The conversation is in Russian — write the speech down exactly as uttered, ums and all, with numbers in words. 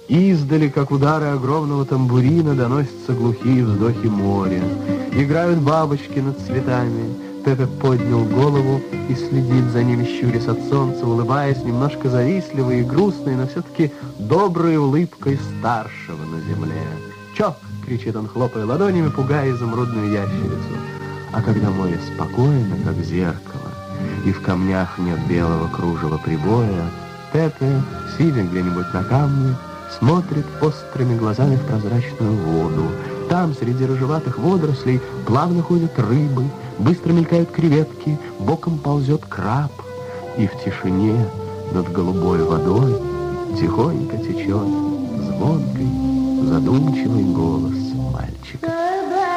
Издали, как удары огромного тамбурина, доносятся глухие вздохи моря. Играют бабочки над цветами. Пепе поднял голову и следит за ними, щурясь от солнца, улыбаясь немножко завистливой и грустной, но все-таки доброй улыбкой старшего на земле. «Чок!» — кричит он, хлопая ладонями, пугая изумрудную ящерицу. А когда море спокойно, как зеркало, и в камнях нет белого кружева прибоя, Пепе, сидя где-нибудь на камне, смотрит острыми глазами в прозрачную воду. Там, среди рыжеватых водорослей, плавно ходят рыбы, быстро мелькают креветки, боком ползет краб. И в тишине над голубой водой тихонько течет звонкий, задумчивый голос.